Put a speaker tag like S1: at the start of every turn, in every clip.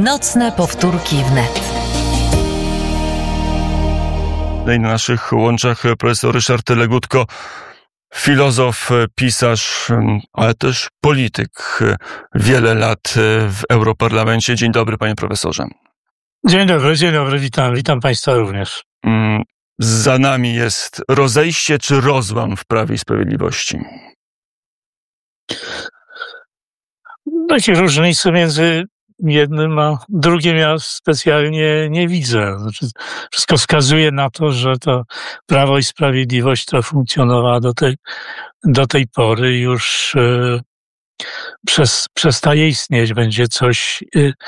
S1: Nocne powtórki wnet.
S2: Na naszych łączach profesor Ryszard Legutko, filozof, pisarz, ale też polityk. Wiele lat w Europarlamencie. Dzień dobry, panie profesorze.
S3: Dzień dobry, witam państwa również.
S2: Za nami jest rozejście czy rozłam w Prawie i Sprawiedliwości?
S3: Takich różnic między jednym a drugim ja specjalnie nie widzę. Znaczy, wszystko wskazuje na to, że to Prawo i Sprawiedliwość, to funkcjonowała do tej pory, już przestaje istnieć. Będzie coś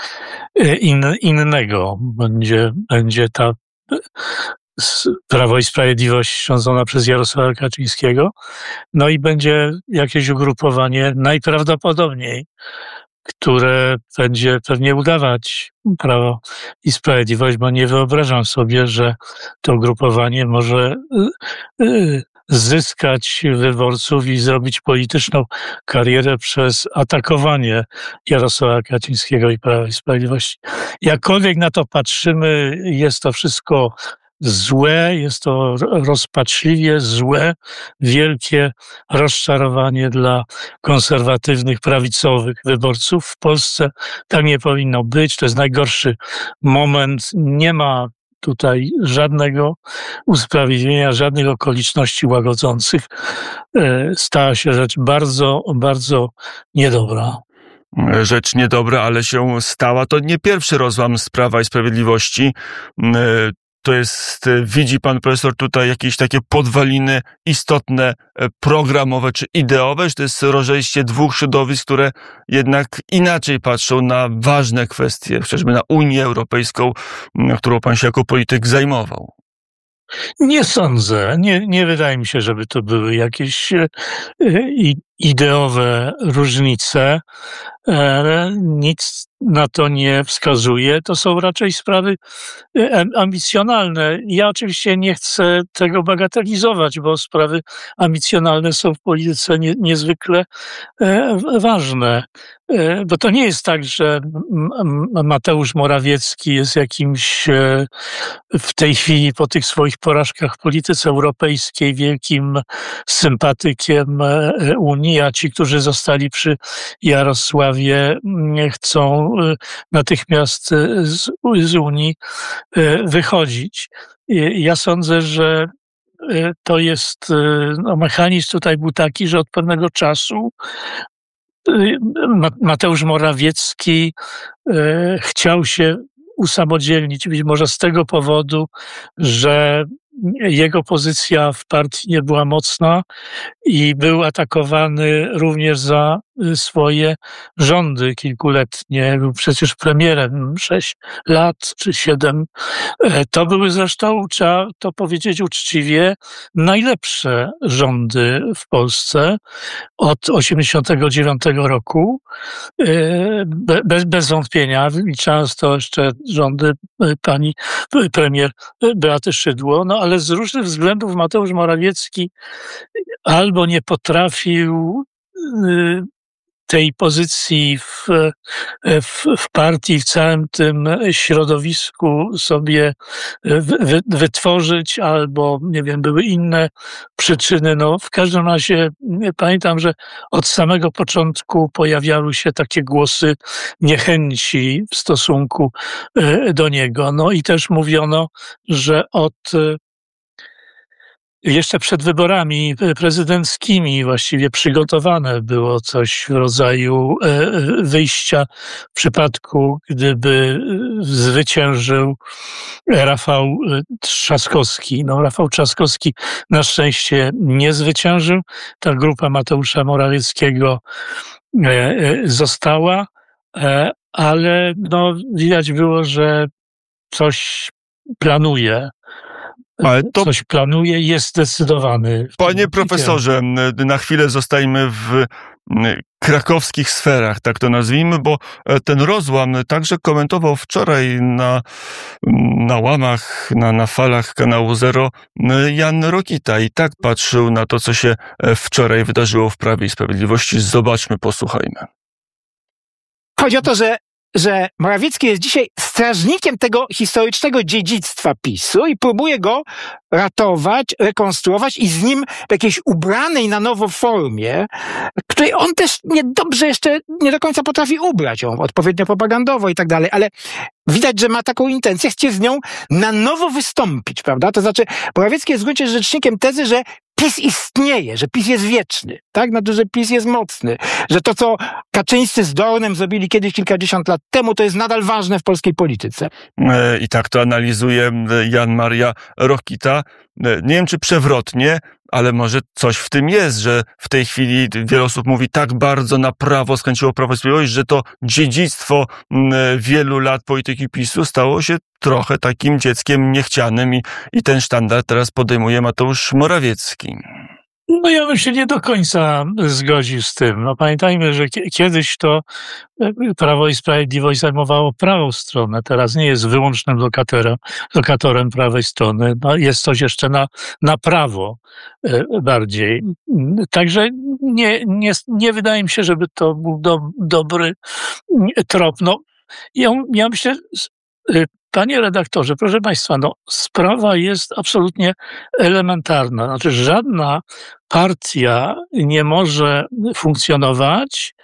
S3: innego. Będzie ta Prawo i Sprawiedliwość rządzona przez Jarosława Kaczyńskiego, no i będzie jakieś ugrupowanie najprawdopodobniej, które będzie pewnie udawać Prawo i Sprawiedliwość, bo nie wyobrażam sobie, że to ugrupowanie może zyskać wyborców i zrobić polityczną karierę przez atakowanie Jarosława Kaczyńskiego i Prawa i Sprawiedliwości. Jakkolwiek na to patrzymy, jest to wszystko złe, jest to rozpaczliwie złe, wielkie rozczarowanie dla konserwatywnych, prawicowych wyborców. W Polsce tak nie powinno być. To jest najgorszy moment. Nie ma tutaj żadnego usprawiedliwienia, żadnych okoliczności łagodzących. Stała się rzecz bardzo, bardzo niedobra.
S2: Rzecz niedobra, ale się stała. To nie pierwszy rozłam z Prawa i Sprawiedliwości. To jest, widzi pan profesor tutaj jakieś takie podwaliny istotne, programowe czy ideowe, że to jest rozejście dwóch środowisk, które jednak inaczej patrzą na ważne kwestie, chociażby na Unię Europejską, którą pan się jako polityk zajmował?
S3: Nie sądzę. Nie wydaje mi się, żeby to były jakieś ideowe różnice. Nic na to nie wskazuje. To są raczej sprawy ambicjonalne. Ja oczywiście nie chcę tego bagatelizować, bo sprawy ambicjonalne są w polityce niezwykle ważne. Bo to nie jest tak, że Mateusz Morawiecki jest jakimś w tej chwili po tych swoich porażkach w polityce europejskiej wielkim sympatykiem Unii, a ci, którzy zostali przy Jarosławie, chcą natychmiast z Unii wychodzić. Ja sądzę, że to jest, mechanizm tutaj był taki, że od pewnego czasu Mateusz Morawiecki chciał się usamodzielnić, być może z tego powodu, że jego pozycja w partii nie była mocna i był atakowany również za swoje rządy kilkuletnie. Był przecież premierem 6 lat czy 7. To były zresztą, trzeba to powiedzieć uczciwie, najlepsze rządy w Polsce od 1989 roku. Bez wątpienia, licząc to jeszcze rządy pani premier Beaty Szydło, no ale z różnych względów Mateusz Morawiecki albo nie potrafił tej pozycji w partii, w całym tym środowisku sobie wytworzyć, albo, nie wiem, były inne przyczyny. No, w każdym razie pamiętam, że od samego początku pojawiały się takie głosy niechęci w stosunku do niego. No i też mówiono, że jeszcze przed wyborami prezydenckimi właściwie przygotowane było coś w rodzaju wyjścia w przypadku, gdyby zwyciężył Rafał Trzaskowski. No, Rafał Trzaskowski na szczęście nie zwyciężył. Ta grupa Mateusza Morawieckiego została, ale no, widać było, że coś planuje. Ale to coś planuje, jest zdecydowany.
S2: Panie profesorze, na chwilę zostajmy w krakowskich sferach, tak to nazwijmy, bo ten rozłam także komentował wczoraj na łamach, na falach kanału Zero Jan Rokita i tak patrzył na to, co się wczoraj wydarzyło w Prawie i Sprawiedliwości. Zobaczmy, posłuchajmy.
S4: Chodzi o to, że że Morawiecki jest dzisiaj strażnikiem tego historycznego dziedzictwa PiS-u i próbuje go ratować, rekonstruować i z nim w jakiejś ubranej na nowo formie, której on też niedobrze jeszcze nie do końca potrafi ubrać ją odpowiednio propagandowo i tak dalej, ale widać, że ma taką intencję, chce z nią na nowo wystąpić, prawda? To znaczy Morawiecki jest w gruncie rzecznikiem tezy, że PiS istnieje, że PiS jest wieczny, tak? Znaczy, że PiS jest mocny, że to, co Kaczyńscy z Dornem zrobili kiedyś kilkadziesiąt lat temu, to jest nadal ważne w polskiej polityce.
S2: I tak to analizuje Jan Maria Rokita. Nie wiem, czy przewrotnie, ale może coś w tym jest, że w tej chwili wiele osób mówi tak bardzo na prawo, skręciło Prawo i Sprawiedliwość, że to dziedzictwo wielu lat polityki PiS-u stało się trochę takim dzieckiem niechcianym i ten sztandar teraz podejmuje Mateusz Morawiecki.
S3: No ja bym się nie do końca zgodził z tym. No pamiętajmy, że kiedyś to Prawo i Sprawiedliwość zajmowało prawą stronę, teraz nie jest wyłącznym lokatorem prawej strony. No jest coś jeszcze na prawo bardziej. Także nie wydaje mi się, żeby to był dobry trop. No, ja myślę, panie redaktorze, proszę państwa, no sprawa jest absolutnie elementarna. Znaczy żadna partia nie może funkcjonować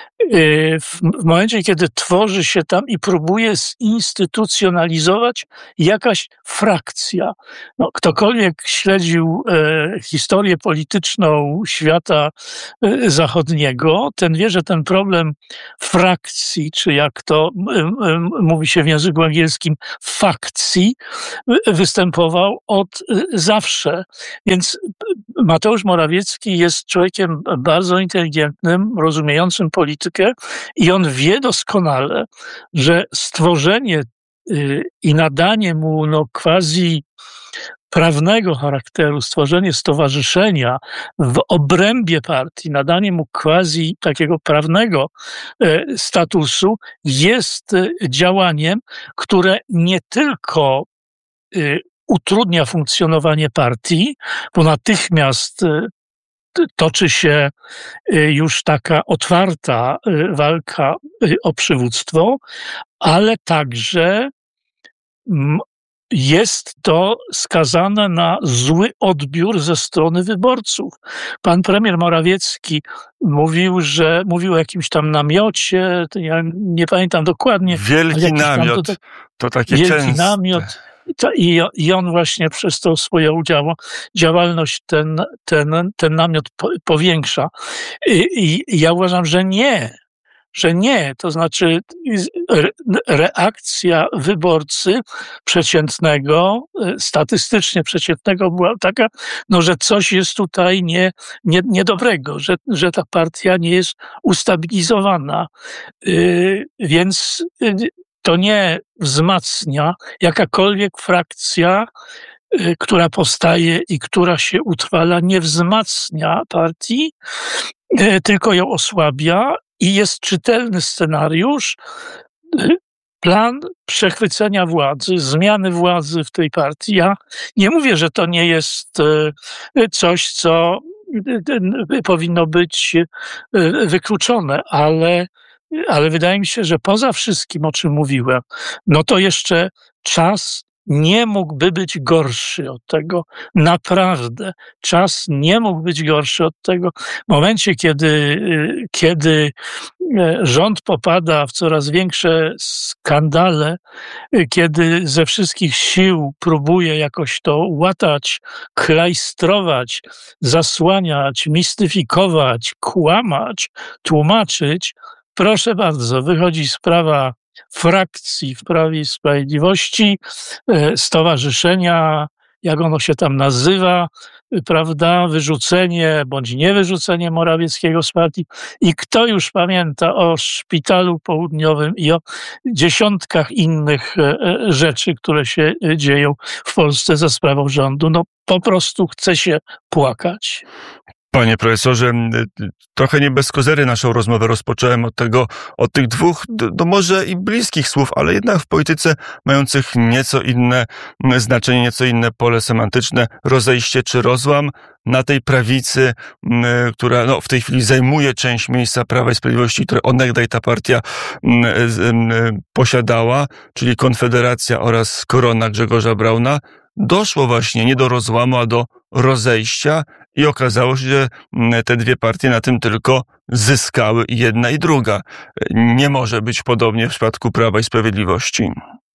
S3: w momencie, kiedy tworzy się tam i próbuje zinstytucjonalizować jakaś frakcja. No, ktokolwiek śledził historię polityczną świata zachodniego, ten wie, że ten problem frakcji, czy jak to mówi się w języku angielskim, fakcji, występował od zawsze. Więc Mateusz Morawiecki jest człowiekiem bardzo inteligentnym, rozumiejącym politykę i on wie doskonale, że stworzenie i nadanie mu quasi prawnego charakteru, stworzenie stowarzyszenia w obrębie partii, nadanie mu quasi takiego prawnego statusu jest działaniem, które nie tylko utrudnia funkcjonowanie partii, bo natychmiast toczy się już taka otwarta walka o przywództwo, ale także jest to skazane na zły odbiór ze strony wyborców. Pan premier Morawiecki mówił o jakimś tam namiocie, ja nie pamiętam dokładnie.
S2: Wielki namiot, to takie
S3: wielki
S2: częste.
S3: Namiot. I on właśnie przez tą swoją działalność ten namiot powiększa. I ja uważam, że nie. To znaczy reakcja wyborcy przeciętnego, statystycznie przeciętnego była taka, no, że coś jest tutaj niedobrego, że ta partia nie jest ustabilizowana. Więc to nie wzmacnia jakakolwiek frakcja, która powstaje i która się utrwala, nie wzmacnia partii, tylko ją osłabia i jest czytelny scenariusz, plan przechwycenia władzy, zmiany władzy w tej partii. Ja nie mówię, że to nie jest coś, co powinno być wykluczone, ale wydaje mi się, że poza wszystkim, o czym mówiłem, no to jeszcze czas nie mógłby być gorszy od tego. Naprawdę. Czas nie mógł być gorszy od tego. W momencie, kiedy rząd popada w coraz większe skandale, kiedy ze wszystkich sił próbuje jakoś to łatać, klajstrować, zasłaniać, mistyfikować, kłamać, tłumaczyć, proszę bardzo, wychodzi sprawa frakcji w Prawie i Sprawiedliwości, stowarzyszenia, jak ono się tam nazywa, prawda, wyrzucenie bądź niewyrzucenie Morawieckiego z partii. I kto już pamięta o Szpitalu Południowym i o dziesiątkach innych rzeczy, które się dzieją w Polsce za sprawą rządu. No po prostu chce się płakać.
S2: Panie profesorze, trochę nie bez kozery naszą rozmowę rozpocząłem od tych dwóch, może i bliskich słów, ale jednak w polityce mających nieco inne znaczenie, nieco inne pole semantyczne, rozejście czy rozłam. Na tej prawicy, która w tej chwili zajmuje część miejsca Prawa i Sprawiedliwości, które onegdaj ta partia posiadała, czyli Konfederacja oraz Korona Grzegorza Brauna, doszło właśnie nie do rozłamu, a do rozejścia i okazało się, że te dwie partie na tym tylko zyskały, i jedna i druga. Nie może być podobnie w przypadku Prawa i Sprawiedliwości.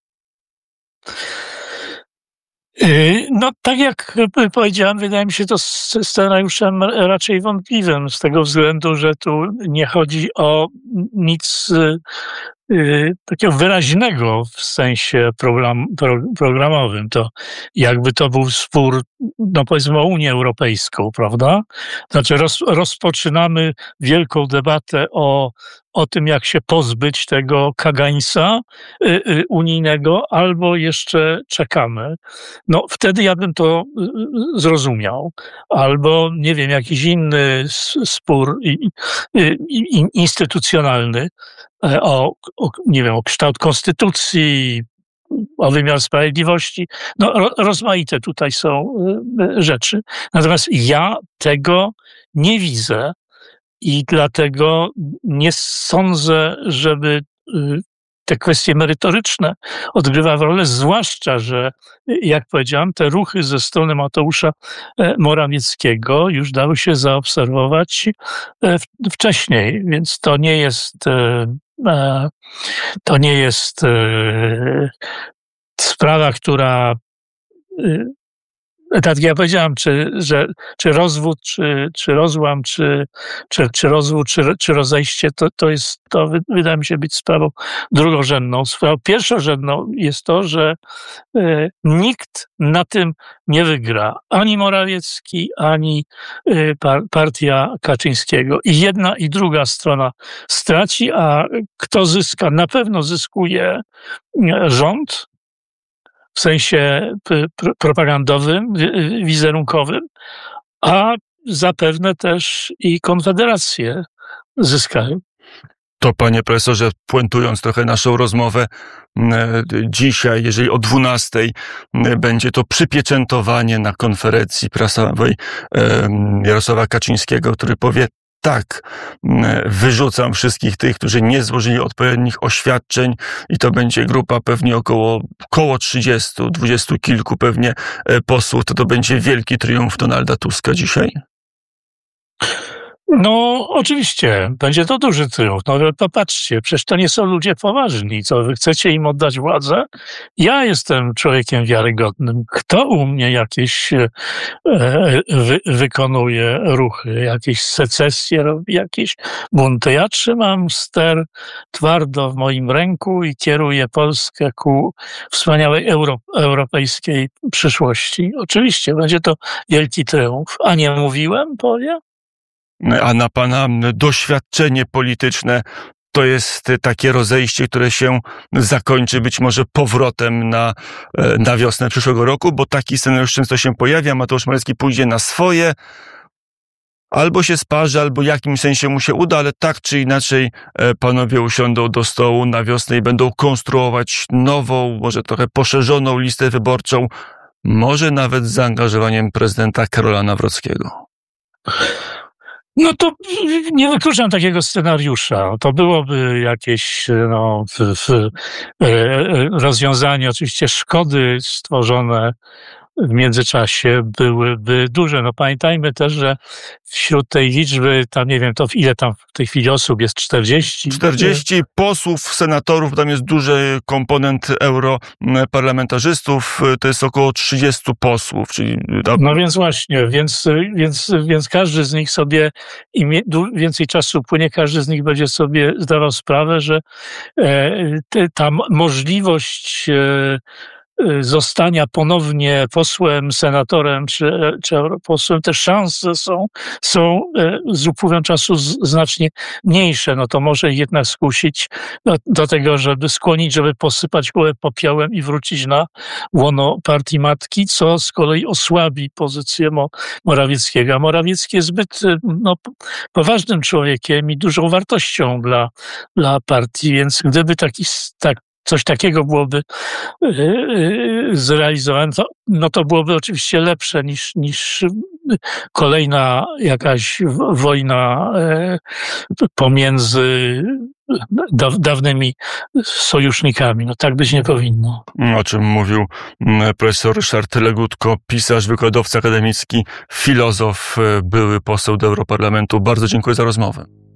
S3: No, tak jak powiedziałem, wydaje mi się to scenariuszem raczej wątpliwym, z tego względu, że tu nie chodzi o nic takiego wyraźnego w sensie programowym. To jakby to był spór, powiedzmy, o Unię Europejską, prawda? Znaczy rozpoczynamy wielką debatę o tym, jak się pozbyć tego kagańca unijnego, albo jeszcze czekamy. Wtedy ja bym to zrozumiał. Albo, nie wiem, jakiś inny spór instytucjonalny, nie wiem, o kształt konstytucji, o wymiar sprawiedliwości. Rozmaite tutaj są rzeczy. Natomiast ja tego nie widzę i dlatego nie sądzę, żeby te kwestie merytoryczne odgrywały rolę, zwłaszcza, że, jak powiedziałem, te ruchy ze strony Mateusza Morawieckiego już dały się zaobserwować wcześniej, więc to nie jest sprawa, która, tak jak ja powiedziałem, czy rozwód, czy rozłam, czy rozwód, czy rozejście, to wydaje mi się być sprawą drugorzędną. Sprawą pierwszorzędną jest to, że nikt na tym nie wygra. Ani Morawiecki, ani partia Kaczyńskiego. I jedna, i druga strona straci, a kto zyska? Na pewno zyskuje rząd, w sensie propagandowym, wizerunkowym, a zapewne też i Konfederację zyskają.
S2: To, panie profesorze, puentując trochę naszą rozmowę, dzisiaj, jeżeli o 12:00 będzie to przypieczętowanie na konferencji prasowej Jarosława Kaczyńskiego, który powie: tak, wyrzucam wszystkich tych, którzy nie złożyli odpowiednich oświadczeń, i to będzie grupa pewnie około 30, 20 kilku pewnie posłów. To będzie wielki triumf Donalda Tuska dzisiaj.
S3: Oczywiście, będzie to duży triumf. Popatrzcie, przecież to nie są ludzie poważni. Co, wy chcecie im oddać władzę? Ja jestem człowiekiem wiarygodnym. Kto u mnie jakieś wykonuje ruchy, jakieś secesje robi, jakieś bunty? Ja trzymam ster twardo w moim ręku i kieruję Polskę ku wspaniałej europejskiej przyszłości. Oczywiście, będzie to wielki triumf. A nie mówiłem, powiem?
S2: A na pana doświadczenie polityczne to jest takie rozejście, które się zakończy być może powrotem na wiosnę przyszłego roku, bo taki scenariusz często się pojawia. Mateusz Morawiecki pójdzie na swoje, albo się sparzy, albo w jakimś sensie mu się uda, ale tak czy inaczej panowie usiądą do stołu na wiosnę i będą konstruować nową, może trochę poszerzoną listę wyborczą, może nawet z zaangażowaniem prezydenta Karola Nawrockiego.
S3: To nie wykluczam takiego scenariusza. To byłoby jakieś rozwiązanie. Oczywiście szkody stworzone w międzyczasie byłyby duże. Pamiętajmy też, że wśród tej liczby, tam nie wiem, to ile tam w tej chwili osób jest, 40?
S2: 40 posłów, senatorów, tam jest duży komponent europarlamentarzystów, to jest około 30 posłów, czyli...
S3: Więc właśnie, więc każdy z nich sobie, im więcej czasu płynie, każdy z nich będzie sobie zdawał sprawę, że ta możliwość zostania ponownie posłem, senatorem czy europosłem, te szanse są z upływem czasu znacznie mniejsze. No to może jednak skusić do tego, żeby skłonić, żeby posypać głowę popiołem i wrócić na łono partii matki, co z kolei osłabi pozycję Morawieckiego. A Morawiecki jest zbyt poważnym człowiekiem i dużą wartością dla partii, więc gdyby coś takiego byłoby zrealizowane, to byłoby oczywiście lepsze niż kolejna jakaś wojna pomiędzy dawnymi sojusznikami. No tak być nie powinno.
S2: O czym mówił profesor Ryszard Legutko, pisarz, wykładowca akademicki, filozof, były poseł do Europarlamentu. Bardzo dziękuję za rozmowę.